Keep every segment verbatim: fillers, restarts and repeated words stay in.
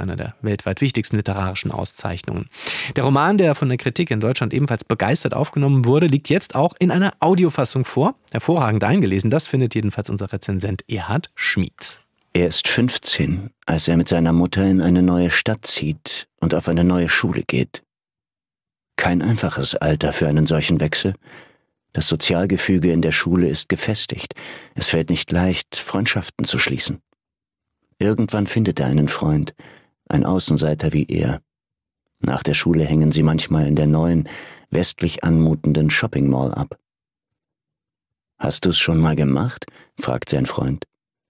einer der weltweit wichtigsten literarischen Auszeichnungen. Der Roman, der von der Kritik in Deutschland ebenfalls begeistert aufgenommen wurde, liegt jetzt auch in einer Audiofassung vor. Hervorragend eingelesen, das findet jedenfalls unser Rezensent Erhard Schmid. Er ist fünfzehn, als er mit seiner Mutter in eine neue Stadt zieht und auf eine neue Schule geht. Kein einfaches Alter für einen solchen Wechsel. Das Sozialgefüge in der Schule ist gefestigt. Es fällt nicht leicht, Freundschaften zu schließen. Irgendwann findet er einen Freund, ein Außenseiter wie er. Nach der Schule hängen sie manchmal in der neuen, westlich anmutenden Shopping Mall ab. »Hast du's schon mal gemacht?« fragt sein Freund.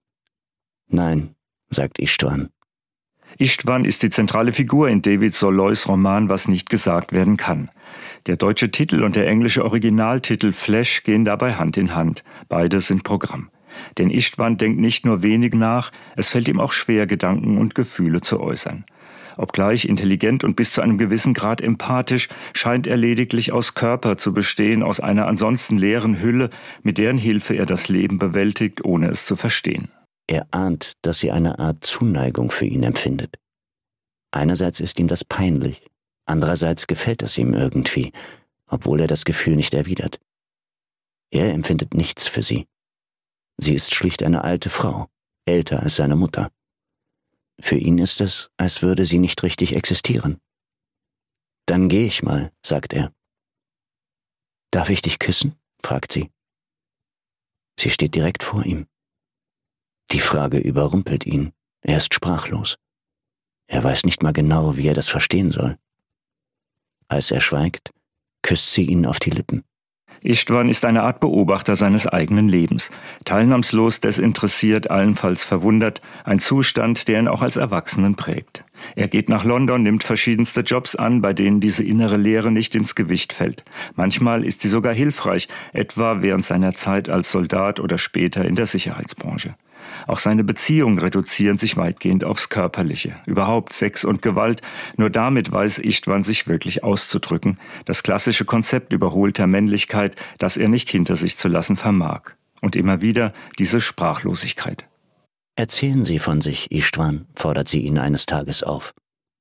»Nein«, sagt Istvan. Istvan ist die zentrale Figur in David Solois Roman »Was nicht gesagt werden kann«. Der deutsche Titel und der englische Originaltitel Flash gehen dabei Hand in Hand. Beide sind Programm. Denn Istvan denkt nicht nur wenig nach, es fällt ihm auch schwer, Gedanken und Gefühle zu äußern. Obgleich intelligent und bis zu einem gewissen Grad empathisch, scheint er lediglich aus Körper zu bestehen, aus einer ansonsten leeren Hülle, mit deren Hilfe er das Leben bewältigt, ohne es zu verstehen. Er ahnt, dass sie eine Art Zuneigung für ihn empfindet. Einerseits ist ihm das peinlich, andererseits gefällt es ihm irgendwie, obwohl er das Gefühl nicht erwidert. Er empfindet nichts für sie. Sie ist schlicht eine alte Frau, älter als seine Mutter. Für ihn ist es, als würde sie nicht richtig existieren. »Dann gehe ich mal«, sagt er. »Darf ich dich küssen?« fragt sie. Sie steht direkt vor ihm. Die Frage überrumpelt ihn. Er ist sprachlos. Er weiß nicht mal genau, wie er das verstehen soll. Als er schweigt, küsst sie ihn auf die Lippen. Istvan ist eine Art Beobachter seines eigenen Lebens. Teilnahmslos, desinteressiert, allenfalls verwundert. Ein Zustand, der ihn auch als Erwachsenen prägt. Er geht nach London, nimmt verschiedenste Jobs an, bei denen diese innere Leere nicht ins Gewicht fällt. Manchmal ist sie sogar hilfreich, etwa während seiner Zeit als Soldat oder später in der Sicherheitsbranche. Auch seine Beziehungen reduzieren sich weitgehend aufs Körperliche. Überhaupt Sex und Gewalt, nur damit weiß Istvan sich wirklich auszudrücken. Das klassische Konzept überholter Männlichkeit, das er nicht hinter sich zu lassen vermag. Und immer wieder diese Sprachlosigkeit. »Erzählen Sie von sich, Istvan«, fordert sie ihn eines Tages auf.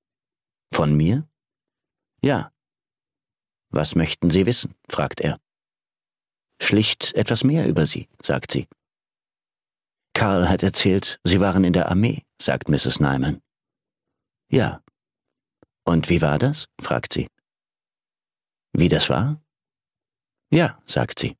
»Von mir?« »Ja.« »Was möchten Sie wissen?«, fragt er. »Schlicht etwas mehr über Sie«, sagt sie. »Karl hat erzählt, Sie waren in der Armee«, sagt Misses Nyman. »Ja.« »Und wie war das?«, fragt sie. »Wie das war?« »Ja«, sagt sie.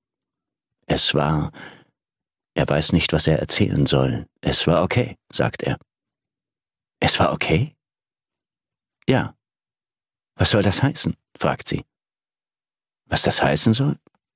»Es war...« Er weiß nicht, was er erzählen soll. »Es war okay«, sagt er. »Es war okay?« »Ja.« »Was soll das heißen?«, fragt sie. »Was das heißen soll?«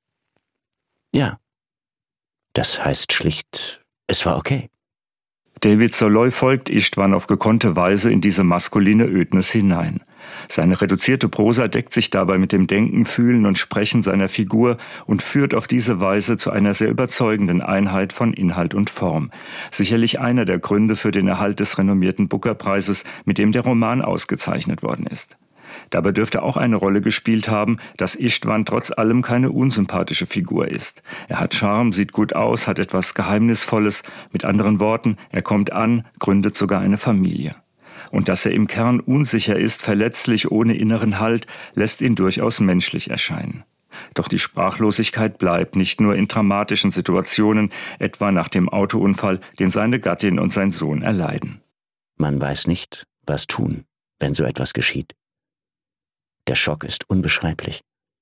»Ja. Das heißt schlicht, es war okay.« David Soloy folgt Istvan auf gekonnte Weise in diese maskuline Ödnis hinein. Seine reduzierte Prosa deckt sich dabei mit dem Denken, Fühlen und Sprechen seiner Figur und führt auf diese Weise zu einer sehr überzeugenden Einheit von Inhalt und Form. Sicherlich einer der Gründe für den Erhalt des renommierten Booker-Preises, mit dem der Roman ausgezeichnet worden ist. Dabei dürfte auch eine Rolle gespielt haben, dass Istvan trotz allem keine unsympathische Figur ist. Er hat Charme, sieht gut aus, hat etwas Geheimnisvolles. Mit anderen Worten, er kommt an, gründet sogar eine Familie. Und dass er im Kern unsicher ist, verletzlich, ohne inneren Halt, lässt ihn durchaus menschlich erscheinen. Doch die Sprachlosigkeit bleibt nicht nur in dramatischen Situationen, etwa nach dem Autounfall, den seine Gattin und sein Sohn erleiden. Man weiß nicht, was tun, wenn so etwas geschieht. Der Schock ist unbeschreiblich.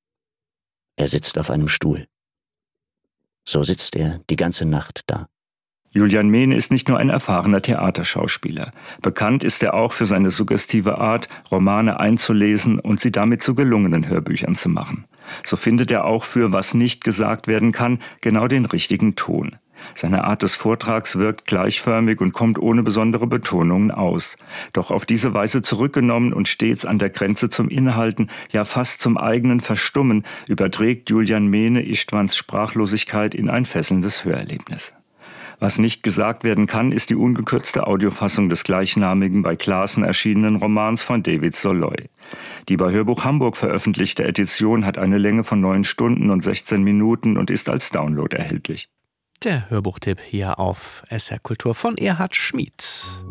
Er sitzt auf einem Stuhl. So sitzt er die ganze Nacht da. Julian Mehne ist nicht nur ein erfahrener Theaterschauspieler. Bekannt ist er auch für seine suggestive Art, Romane einzulesen und sie damit zu gelungenen Hörbüchern zu machen. So findet er auch für »Was nicht gesagt werden kann« genau den richtigen Ton. Seine Art des Vortrags wirkt gleichförmig und kommt ohne besondere Betonungen aus. Doch auf diese Weise zurückgenommen und stets an der Grenze zum Inhalten, ja fast zum eigenen Verstummen, überträgt Julian Mehne Istvans Sprachlosigkeit in ein fesselndes Hörerlebnis. Was nicht gesagt werden kann, ist die ungekürzte Audiofassung des gleichnamigen bei Clasen erschienenen Romans von David Soloy. Die bei Hörbuch Hamburg veröffentlichte Edition hat eine Länge von neun Stunden und sechzehn Minuten und ist als Download erhältlich. Der Hörbuchtipp hier auf S R Kultur von Erhard Schmid.